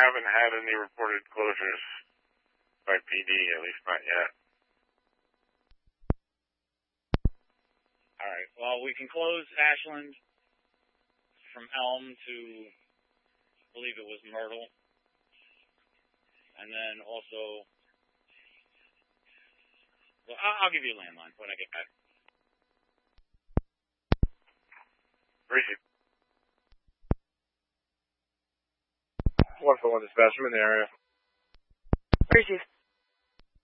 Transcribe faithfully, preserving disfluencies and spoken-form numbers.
haven't had any reported closures by P D, at least not yet. All right. Well, we can close Ashland from Elm to, I believe it was Myrtle. And then also, well, I'll, I'll give you a landline when I get back. Appreciate it. one for one dispatch, I'm in the area. Appreciate it.